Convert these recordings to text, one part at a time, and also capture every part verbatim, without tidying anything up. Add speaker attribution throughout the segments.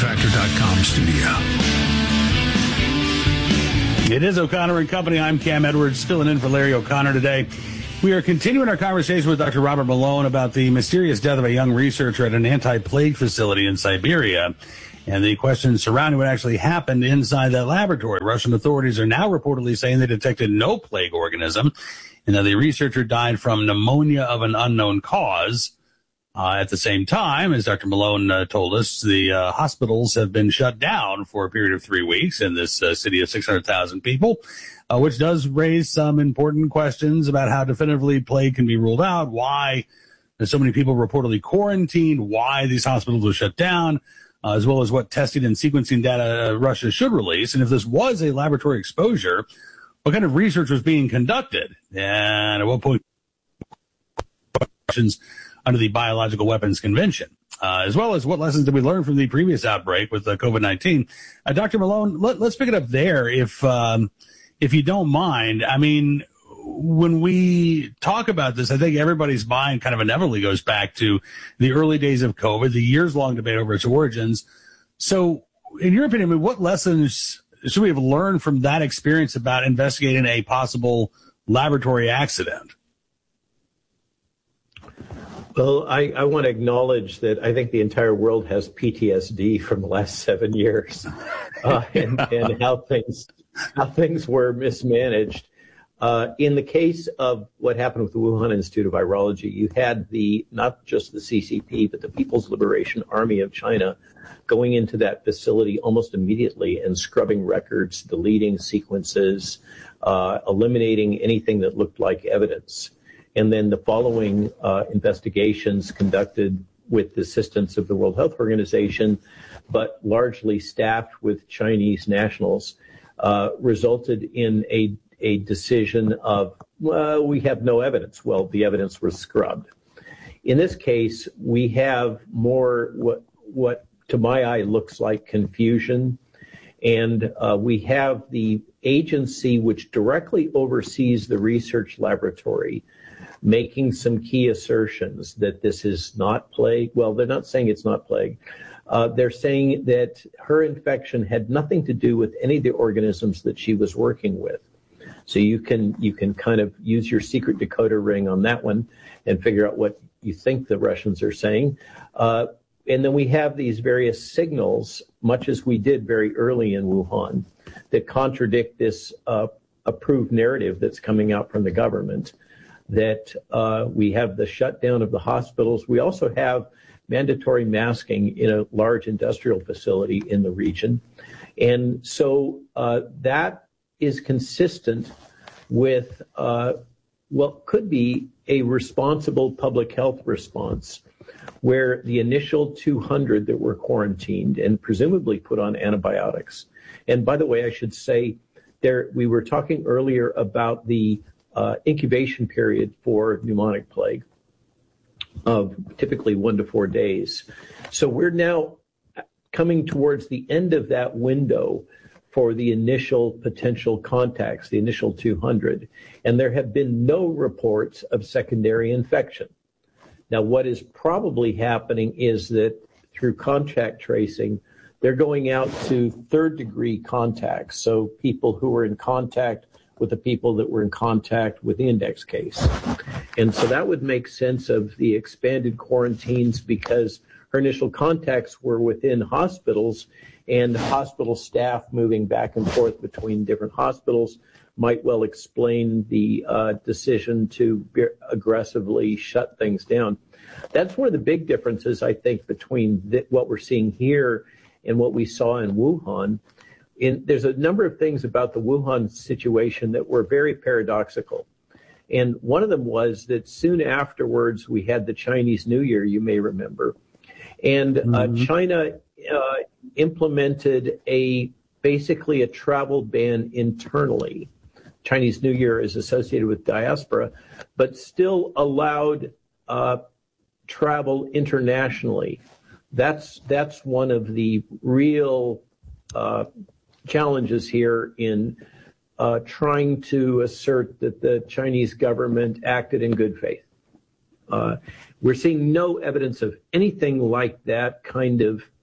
Speaker 1: factor dot com studio.
Speaker 2: It is O'Connor and Company. I'm Cam Edwards, filling in for Larry O'Connor today. We are continuing our conversation with Doctor Robert Malone about the mysterious death of a young researcher at an anti-plague facility in Siberia and the questions surrounding what actually happened inside that laboratory. Russian authorities are now reportedly saying they detected no plague organism and that the researcher died from pneumonia of an unknown cause. Uh, at the same time, as Doctor Malone uh, told us, the uh, hospitals have been shut down for a period of three weeks in this uh, city of six hundred thousand people, uh, which does raise some important questions about how definitively plague can be ruled out, why there's so many people reportedly quarantined, why these hospitals were shut down, uh, as well as what testing and sequencing data uh, Russia should release. And if this was a laboratory exposure, what kind of research was being conducted? And at what point questions under the Biological Weapons Convention, uh, as well as what lessons did we learn from the previous outbreak with uh, COVID nineteen. Uh, Doctor Malone, let, let's pick it up there if, um, if you don't mind. I mean, when we talk about this, I think everybody's mind kind of inevitably goes back to the early days of COVID, the years-long debate over its origins. So, in your opinion, I mean, what lessons should we have learned from that experience about investigating a possible laboratory accident?
Speaker 3: Well, I, I want to acknowledge that I think the entire world has P T S D from the last seven years uh, and, and how things how things were mismanaged. Uh, in the case of what happened with the Wuhan Institute of Virology, you had the not just the C C P, but the People's Liberation Army of China going into that facility almost immediately and scrubbing records, deleting sequences, uh, eliminating anything that looked like evidence. And then the following uh, investigations conducted with the assistance of the World Health Organization, but largely staffed with Chinese nationals, uh, resulted in a, a decision of, well, we have no evidence. Well, the evidence was scrubbed. In this case, we have more what, what to my eye looks like confusion. And uh, we have the agency which directly oversees the research laboratory making some key assertions that this is not plague. Well, they're not saying it's not plague. Uh, they're saying that her infection had nothing to do with any of the organisms that she was working with. So you can you can kind of use your secret decoder ring on that one and figure out what you think the Russians are saying. Uh, and then we have these various signals, much as we did very early in Wuhan, that contradict this uh, approved narrative that's coming out from the government. That uh, we have the shutdown of the hospitals. We also have mandatory masking in a large industrial facility in the region. And so uh, that is consistent with uh, what could be a responsible public health response, where the initial two hundred that were quarantined and presumably put on antibiotics. And by the way, I should say, there we were talking earlier about the Uh, incubation period for pneumonic plague of typically one to four days. So we're now coming towards the end of that window for the initial potential contacts, the initial two hundred, and there have been no reports of secondary infection. Now, what is probably happening is that through contact tracing, they're going out to third degree contacts, so people who were in contact with the people that were in contact with the index case. And so that would make sense of the expanded quarantines because her initial contacts were within hospitals, and hospital staff moving back and forth between different hospitals might well explain the uh, decision to aggressively shut things down. That's one of the big differences, I think, between th- what we're seeing here and what we saw in Wuhan. In, there's a number of things about the Wuhan situation that were very paradoxical. And one of them was that soon afterwards, we had the Chinese New Year, you may remember. And uh, mm-hmm. China uh, implemented a basically a travel ban internally. Chinese New Year is associated with diaspora, but still allowed uh, travel internationally. That's, that's one of the real uh, challenges here in uh, trying to assert that the Chinese government acted in good faith. Uh, we're seeing no evidence of anything like that kind of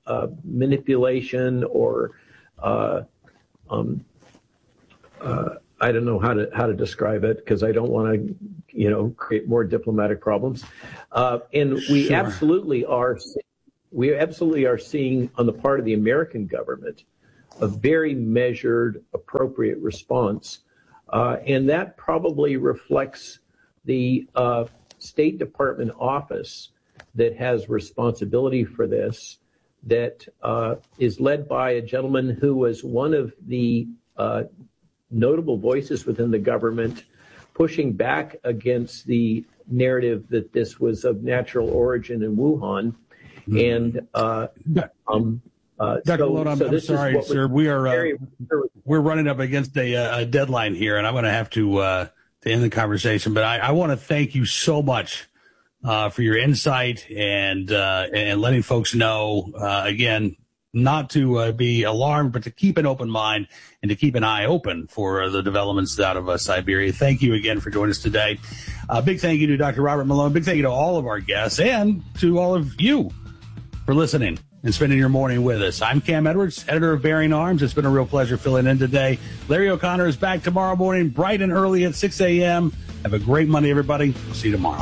Speaker 3: uh, manipulation or uh, um, uh, I don't know how to how to describe it because I don't want to, you know, create more diplomatic problems. Uh, and we
Speaker 2: Sure.
Speaker 3: absolutely are we absolutely are seeing on the part of the American government a very measured, appropriate response, uh, and that probably reflects the uh, State Department office that has responsibility for this, that uh, is led by a gentleman who was one of the uh, notable voices within the government pushing back against the narrative that this was of natural origin in Wuhan. Mm-hmm. And uh, um, uh,
Speaker 2: Doctor
Speaker 3: so,
Speaker 2: Malone, I'm,
Speaker 3: so
Speaker 2: I'm
Speaker 3: this
Speaker 2: sorry,
Speaker 3: is
Speaker 2: sir. We are
Speaker 3: very,
Speaker 2: uh, we're running up against a, a deadline here, and I'm going to have to uh, to end the conversation. But I, I want to thank you so much uh, for your insight and uh, and letting folks know uh, again. Not to uh, be alarmed, but to keep an open mind and to keep an eye open for uh, the developments out of uh, Siberia. Thank you again for joining us today. Uh, big thank you to Doctor Robert Malone. Big thank you to all of our guests and to all of you for listening and spending your morning with us. I'm Cam Edwards, editor of Bearing Arms. It's been a real pleasure filling in today. Larry O'Connor is back tomorrow morning, bright and early at six a.m. Have a great Monday, everybody. We'll see you tomorrow.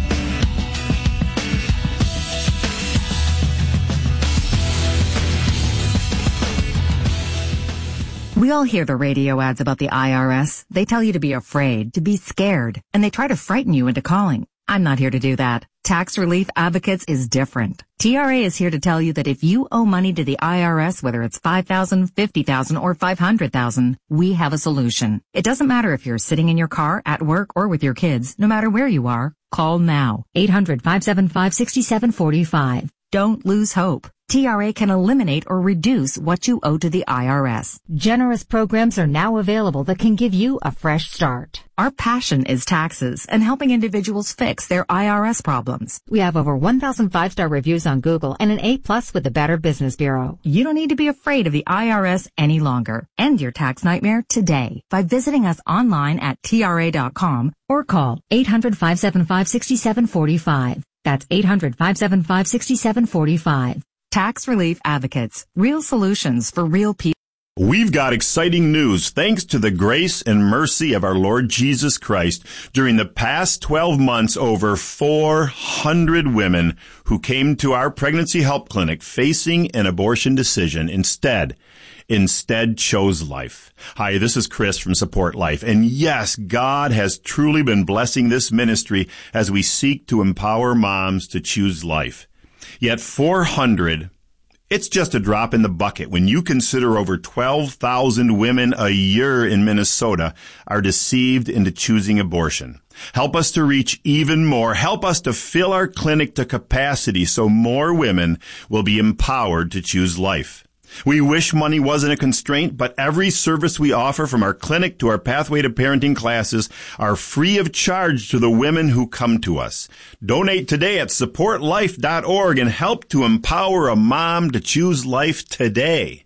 Speaker 1: We all hear the radio ads about the I R S. They tell you to be afraid, to be scared, and they try to frighten you into calling. I'm not here to do that. Tax Relief Advocates is different. T R A is here to tell you that if you owe money to the I R S, whether it's five thousand dollars, fifty thousand dollars, or five hundred thousand dollars, we have a solution. It doesn't matter if you're sitting in your car, at work, or with your kids. No matter where you are, call now. eight hundred, five seven five, six seven four five. Don't lose hope. T R A can eliminate or reduce what you owe to the I R S. Generous programs are now available that can give you a fresh start. Our passion is taxes and helping individuals fix their I R S problems. We have over one thousand five-star reviews on Google and an A plus with the Better Business Bureau. You don't need to be afraid of the I R S any longer. End your tax nightmare today by visiting us online at T R A dot com or call eight hundred, five seven five, six seven four five. That's eight hundred, five seven five, six seven four five. Tax Relief Advocates. Real solutions for real people.
Speaker 4: We've got exciting news thanks to the grace and mercy of our Lord Jesus Christ. During the past twelve months, over four hundred women who came to our pregnancy help clinic facing an abortion decision instead Instead chose life. Hi, this is Chris from Support Life. And yes, God has truly been blessing this ministry as we seek to empower moms to choose life. Yet four hundred, it's just a drop in the bucket when you consider over twelve thousand women a year in Minnesota are deceived into choosing abortion. Help us to reach even more. Help us to fill our clinic to capacity so more women will be empowered to choose life. We wish money wasn't a constraint, but every service we offer from our clinic to our Pathway to Parenting classes are free of charge to the women who come to us. Donate today at support life dot org and help to empower a mom to choose life today.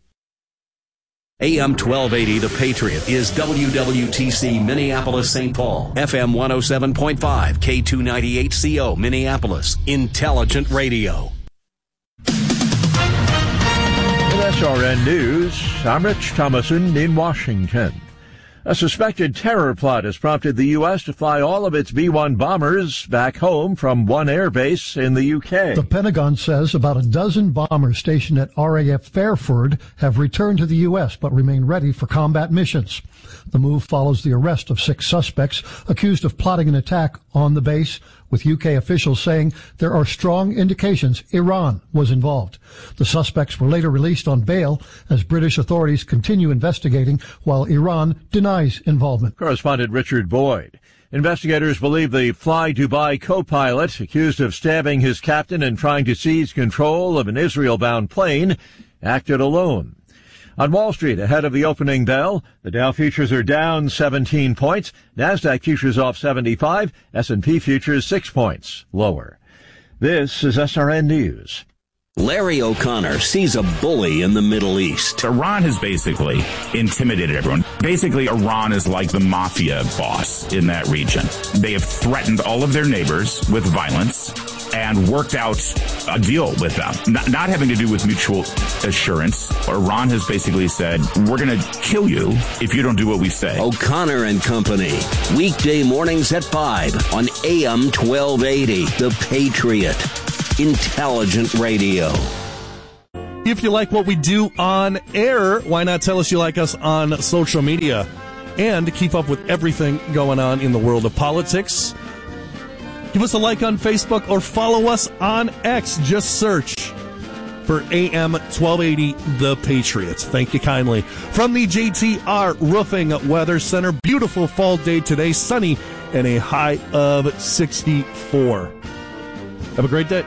Speaker 5: A M twelve eighty The Patriot is W W T C Minneapolis Saint Paul, F M one oh seven point five, K two ninety-eight C O Minneapolis, Intelligent Radio.
Speaker 6: S R N News, I'm Rich Thomason in Washington. A suspected terror plot has prompted the U S to fly all of its B one bombers back home from one airbase in the U K.
Speaker 7: The Pentagon says about a dozen bombers stationed at R A F Fairford have returned to the U S but remain ready for combat missions. The move follows the arrest of six suspects accused of plotting an attack on the base, with U K officials saying there are strong indications Iran was involved. The suspects were later released on bail as British authorities continue investigating while Iran denies involvement.
Speaker 6: Correspondent Richard Boyd. Investigators believe the Fly Dubai co-pilot, accused of stabbing his captain and trying to seize control of an Israel-bound plane, acted alone. On Wall Street, ahead of the opening bell, the Dow futures are down seventeen points, NASDAQ futures off seventy-five, S and P futures six points lower. This is S R N News.
Speaker 5: Larry O'Connor sees a bully in the Middle East.
Speaker 8: Iran has basically intimidated everyone. Basically, Iran is like the mafia boss in that region. They have threatened all of their neighbors with violence. and worked out a deal with them, not, not having to do with mutual assurance. Iran has basically said, we're going to kill you if you don't do what we say.
Speaker 5: O'Connor and Company, weekday mornings at five on A M twelve eighty, The Patriot. Intelligent radio.
Speaker 9: If you like what we do on air, why not tell us you like us on social media? And keep up with everything going on in the world of politics. Give us a like on Facebook or follow us on X. Just search for A M twelve eighty The Patriot. Thank you kindly. From the J T R Roofing Weather Center, beautiful fall day today, sunny and a high of sixty-four. Have a great day.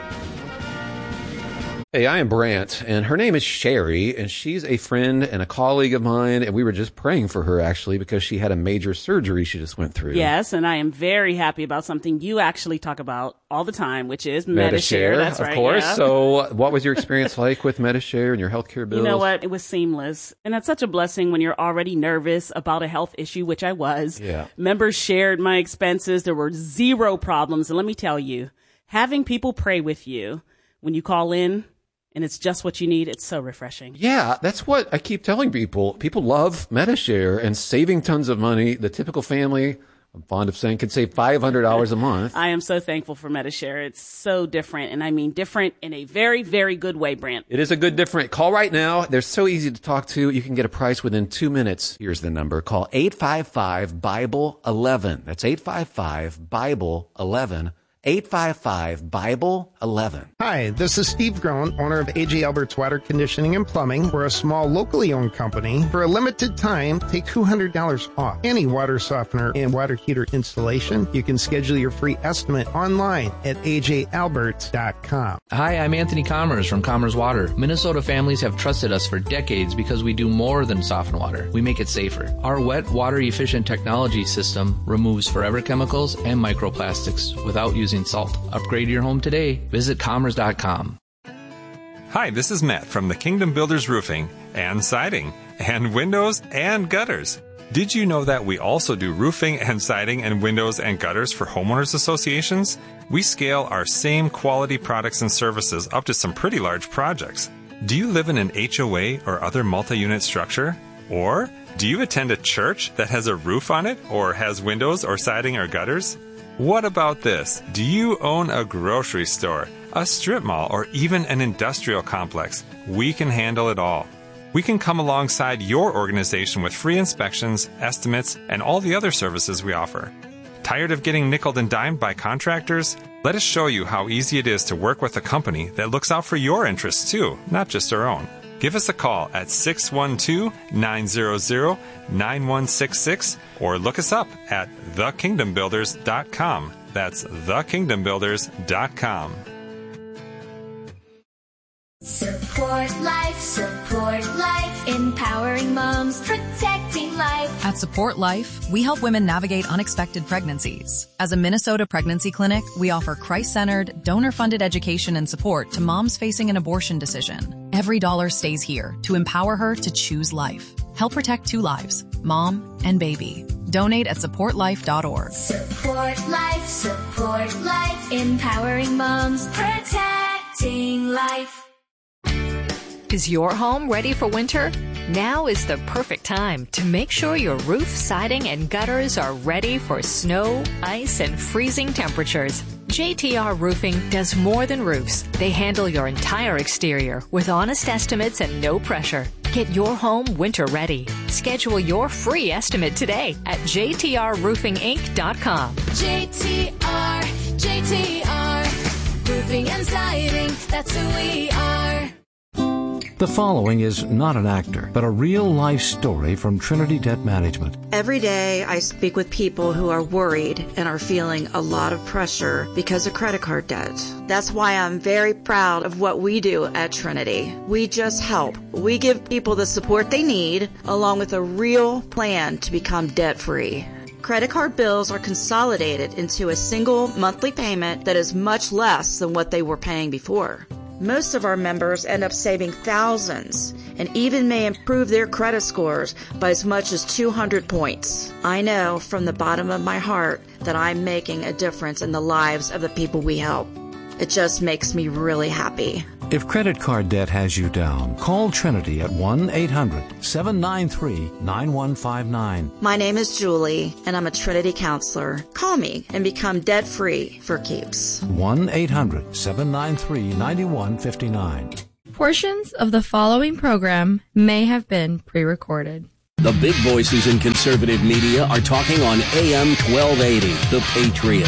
Speaker 10: Hey, I am Brant, and her name is Sherry, and she's a friend and a colleague of mine, and we were just praying for her, actually, because she had a major surgery she just went through.
Speaker 11: Yes, and I am very happy about something you actually talk about all the time, which is Medi-Share.
Speaker 10: Medi-Share,
Speaker 11: That's
Speaker 10: of
Speaker 11: right,
Speaker 10: course.
Speaker 11: yeah.
Speaker 10: So what was your experience like with Medi-Share and your healthcare bills?
Speaker 11: You know what? It was seamless, and that's such a blessing when you're already nervous about a health issue, which I was.
Speaker 10: Yeah.
Speaker 11: Members shared my expenses. There were zero problems, and let me tell you, having people pray with you when you call in, and it's just what you need, it's so refreshing.
Speaker 10: Yeah, that's what I keep telling people. People love Medi-Share and saving tons of money. The typical family, I'm fond of saying, can save five hundred dollars a month.
Speaker 11: I am so thankful for Medi-Share. It's so different, and I mean different in a very, very good way, Brant.
Speaker 10: It is a good different. Call right now. They're so easy to talk to. You can get a price within two minutes. Here's the number. Call eight five five, Bible eleven. That's eight five five, Bible eleven. eight five five, Bible eleven.
Speaker 12: Hi, this is Steve Groen, owner of A J Albert's Water Conditioning and Plumbing. We're a small, locally owned company. For a limited time, take two hundred dollars off any water softener and water heater installation. You can schedule your free estimate online at a j albert dot com.
Speaker 13: Hi, I'm Anthony Commerce from Commerce Water. Minnesota families have trusted us for decades because we do more than soften water. We make it safer. Our wet, water-efficient technology system removes forever chemicals and microplastics without using salt. Upgrade your home today. Visit commerce dot com.
Speaker 14: Hi, this is Matt from the Kingdom Builders Roofing and Siding and Windows and Gutters. Did you know that we also do roofing and siding and windows and gutters for homeowners associations? We scale our same quality products and services up to some pretty large projects. Do you live in an H O A or other multi-unit structure? Or do you attend a church that has a roof on it or has windows or siding or gutters? What about this? Do you own a grocery store, a strip mall, or even an industrial complex? We can handle it all. We can come alongside your organization with free inspections, estimates, and all the other services we offer. Tired of getting nickeled and dimed by contractors? Let us show you how easy it is to work with a company that looks out for your interests too, not just our own. Give us a call at six one two, nine zero zero, nine one six six or look us up at the kingdom builders dot com. That's the kingdom builders dot com.
Speaker 15: Support life, support life, empowering moms, protecting life.
Speaker 16: At Support Life, we help women navigate unexpected pregnancies. As a Minnesota pregnancy clinic, we offer Christ-centered, donor-funded education and support to moms facing an abortion decision. Every dollar stays here to empower her to choose life. Help protect two lives, mom and baby. Donate at support life dot org.
Speaker 15: Support life, support life, empowering moms, protecting life.
Speaker 17: Is your home ready for winter? Now is the perfect time to make sure your roof, siding, and gutters are ready for snow, ice, and freezing temperatures. J T R Roofing does more than roofs. They handle your entire exterior with honest estimates and no pressure. Get your home winter ready. Schedule your free estimate today at j t r roofing inc dot com.
Speaker 15: J T R, J T R, roofing and siding, that's who we are.
Speaker 18: The following is not an actor, but a real-life story from Trinity Debt Management.
Speaker 19: Every day I speak with people who are worried and are feeling a lot of pressure because of credit card debt. That's why I'm very proud of what we do at Trinity. We just help. We give people the support they need, along with a real plan to become debt-free. Credit card bills are consolidated into a single monthly payment that is much less than what they were paying before. Most of our members end up saving thousands and even may improve their credit scores by as much as two hundred points. I know from the bottom of my heart that I'm making a difference in the lives of the people we help. It just makes me really happy.
Speaker 18: If credit card debt has you down, call Trinity at one eight hundred seven nine three nine one five nine.
Speaker 19: My name is Julie, and I'm a Trinity counselor. Call me and become debt-free for keeps.
Speaker 18: one eight hundred seven nine three nine one five nine.
Speaker 20: Portions of the following program may have been pre-recorded.
Speaker 5: The big voices in conservative media are talking on A M twelve eighty, The Patriot.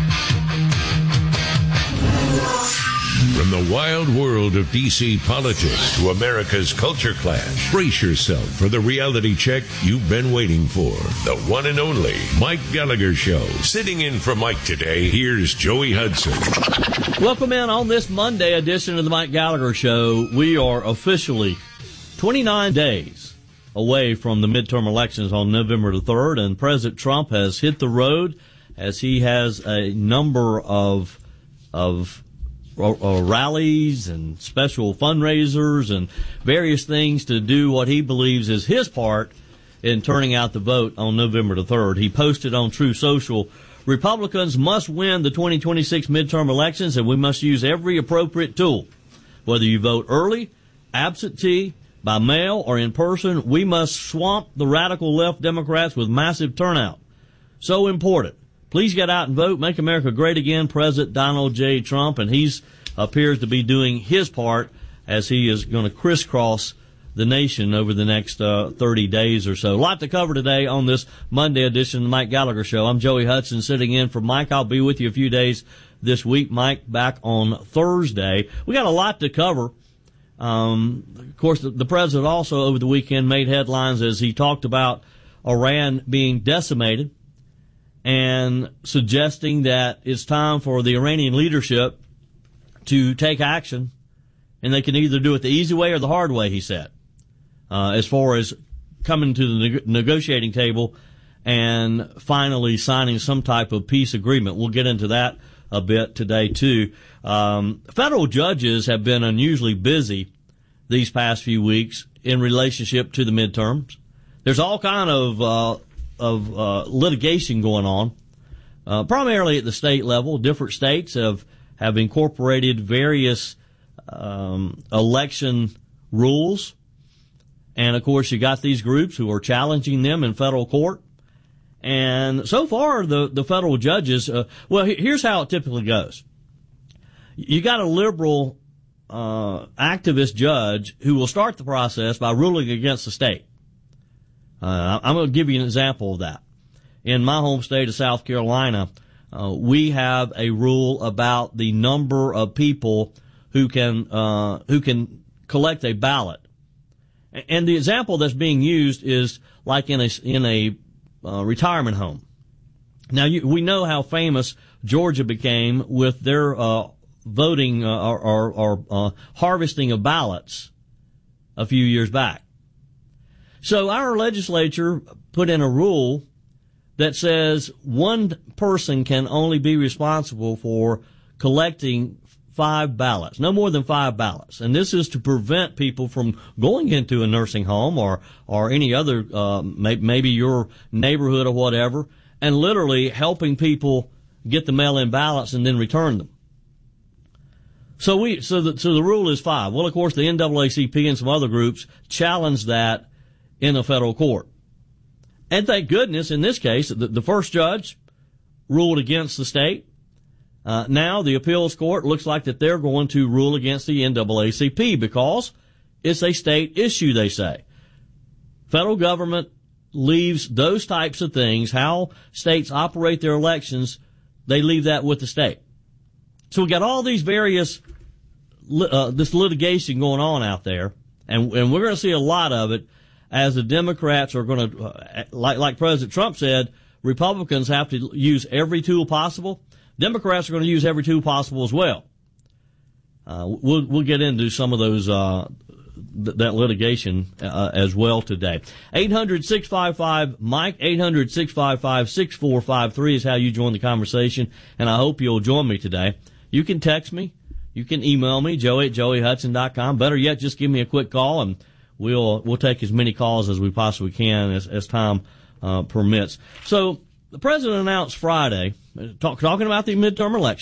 Speaker 21: From the wild world of D C politics to America's culture clash, brace yourself for the reality check you've been waiting for. The one and only Mike Gallagher Show. Sitting in for Mike today, here's Joey Hudson.
Speaker 22: Welcome in on this Monday edition of the Mike Gallagher Show. We are officially twenty-nine days away from the midterm elections on November the third, and President Trump has hit the road as he has a number of of uh, rallies and special fundraisers and various things to do what he believes is his part in turning out the vote on November the third. He posted on True Social, Republicans must win the twenty twenty-six midterm elections, and we must use every appropriate tool. Whether you vote early, absentee, by mail, or in person, we must swamp the radical left Democrats with massive turnout. So important. Please get out and vote. Make America great again, President Donald J. Trump. And he appears to be doing his part as he is going to crisscross the nation over the next uh, thirty days or so. A lot to cover today on this Monday edition of the Mike Gallagher Show. I'm Joey Hudson sitting in for Mike. I'll be with you a few days this week. Mike back on Thursday. We got a lot to cover. Um, of course, the, the president also over the weekend made headlines as he talked about Iran being decimated and suggesting that it's time for the Iranian leadership to take action, and they can either do it the easy way or the hard way, he said, uh, as far as coming to the neg- negotiating table and finally signing some type of peace agreement. We'll get into that a bit today, too. Um, federal judges have been unusually busy these past few weeks in relationship to the midterms. There's all kind of uh, of uh, litigation going on, uh, primarily at the state level. Different states have have incorporated various um, election rules, and of course, you got these groups who are challenging them in federal court. And so far, the the federal judges, uh, well, here's how it typically goes. You got a liberal uh, activist judge who will start the process by ruling against the state. Uh, I'm going to give you an example of that. In my home state of South Carolina, uh, we have a rule about the number of people who can uh, who can collect a ballot. And the example that's being used is like in a in a uh, retirement home. Now, you, we know how famous Georgia became with their uh, voting uh, or, or, or uh, harvesting of ballots a few years back. So our legislature put in a rule that says one person can only be responsible for collecting five ballots, no more than five ballots. And this is to prevent people from going into a nursing home or, or any other, uh, may, maybe your neighborhood or whatever, and literally helping people get the mail-in ballots and then return them. So we, so the, so the rule is five. Well, of course, the N double A C P and some other groups challenged that in a federal court. And thank goodness, in this case, the, the first judge ruled against the state. Uh, now the appeals court looks like that they're going to rule against the N double A C P because it's a state issue, they say. Federal government leaves those types of things, how states operate their elections, they leave that with the state. So we got all these various, uh, this litigation going on out there, and, and we're going to see a lot of it as the Democrats are going to, uh, like, like President Trump said, Republicans have to use every tool possible. Democrats are going to use every tool possible as well. Uh, we'll, we'll get into some of those, uh, th- that litigation, uh, as well today. eight hundred six five five Mike, eight hundred six five five six four five three is how you join the conversation, and I hope you'll join me today. You can text me. You can email me, joey at joey hudson dot com. Better yet, just give me a quick call, and we'll, we'll take as many calls as we possibly can as, as time, uh, permits. So, the president announced Friday, talk, talking about the midterm elections,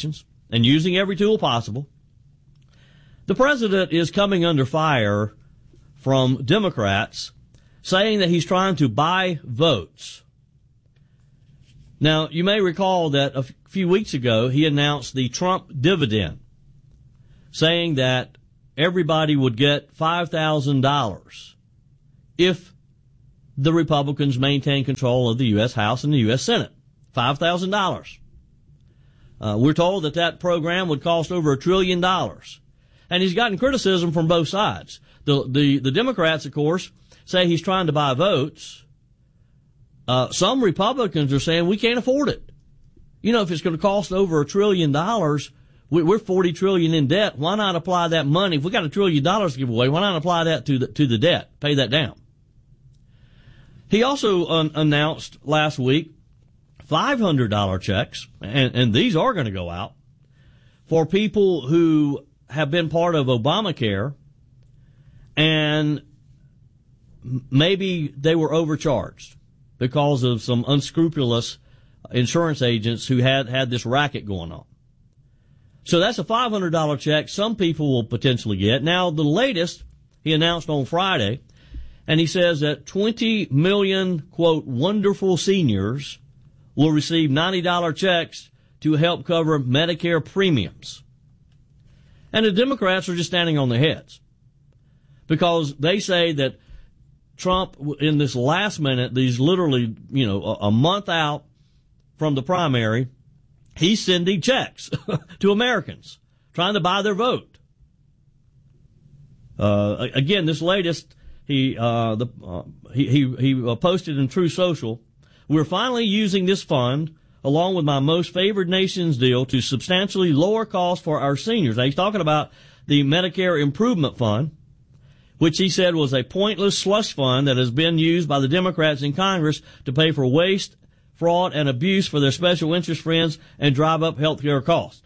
Speaker 22: and using every tool possible, the president is coming under fire from Democrats saying that he's trying to buy votes. Now, you may recall that a few weeks ago he announced the Trump dividend, saying that everybody would get five thousand dollars if the Republicans maintain control of the U S House and the U S Senate. five thousand dollars. Uh, we're told that that program would cost over a trillion dollars. And he's gotten criticism from both sides. The, the, the Democrats, of course, say he's trying to buy votes. Uh, some Republicans are saying we can't afford it. You know, if it's going to cost over a trillion dollars, we, we're forty trillion in debt. Why not apply that money? If we got a trillion dollars to give away, why not apply that to the, to the debt? Pay that down. He also un- announced last week five hundred dollars checks, and, and these are going to go out, for people who have been part of Obamacare and maybe they were overcharged because of some unscrupulous insurance agents who had, had this racket going on. So that's a five hundred dollars check some people will potentially get. Now, the latest he announced on Friday, and he says that twenty million, quote, wonderful seniors will receive ninety dollars checks to help cover Medicare premiums. And the Democrats are just standing on their heads because they say that Trump, in this last minute, these literally, you know, a, a month out from the primary, he's sending checks to Americans, trying to buy their vote. Uh, again, this latest, he, uh, the, uh, he, he, he uh, posted in True Social, "We're finally using this fund along with my most favored nations deal to substantially lower costs for our seniors." Now, he's talking about the Medicare Improvement Fund, which he said was a pointless slush fund that has been used by the Democrats in Congress to pay for waste, fraud, and abuse for their special interest friends and drive up health care costs.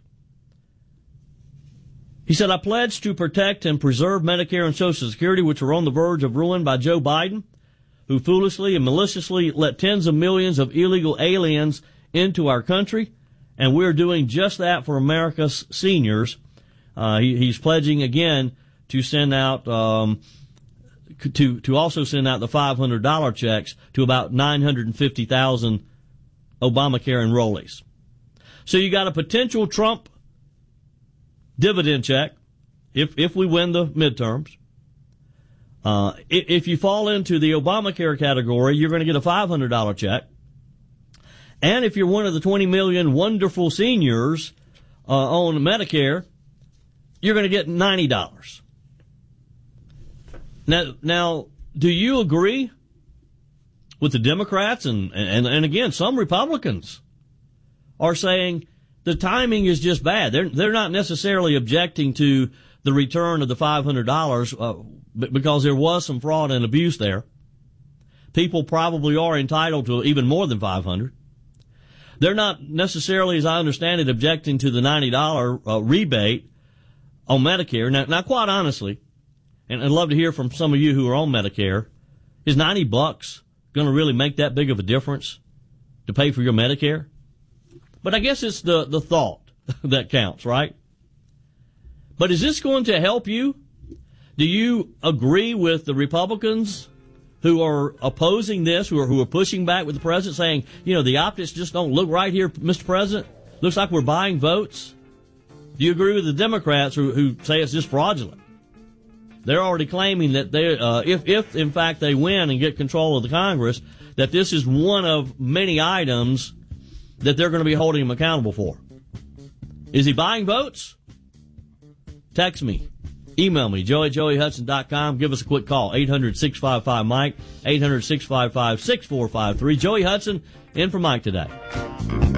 Speaker 22: He said, "I pledge to protect and preserve Medicare and Social Security, which are on the verge of ruin by Joe Biden, who foolishly and maliciously let tens of millions of illegal aliens into our country, and we're doing just that for America's seniors." Uh, he, he's pledging again to send out, um, to to also send out the five hundred dollars checks to about nine hundred fifty thousand Obamacare enrollees. So you got a potential Trump dividend check if if we win the midterms. Uh, if you fall into the Obamacare category, you're going to get a five hundred dollars check. And if you're one of the twenty million wonderful seniors uh, on Medicare, you're going to get ninety dollars. Now, now, do you agree with the Democrats? And, and, and again, some Republicans are saying the timing is just bad. They're, they're not necessarily objecting to the return of the five hundred dollars uh, because there was some fraud and abuse there. People probably are entitled to even more than five hundred dollars. They're not necessarily, as I understand it, objecting to the ninety dollars uh, rebate on Medicare. Now, now, quite honestly, and I'd love to hear from some of you who are on Medicare, is ninety bucks going to really make that big of a difference to pay for your Medicare? But I guess it's the, the thought that counts, right? But is this going to help you? Do you agree with the Republicans who are opposing this, who are, who are pushing back with the president, saying, you know, the optics just don't look right here, Mister President? Looks like we're buying votes. Do you agree with the Democrats who, who say it's just fraudulent? They're already claiming that they, uh, if, if in fact they win and get control of the Congress, that this is one of many items that they're going to be holding him accountable for. Is he buying votes? Text me. Email me, joe at joey hudson dot com. Give us a quick call, eight hundred, six five five, Mike, eight hundred, six five five, six four five three. Joey Hudson in for Mike today.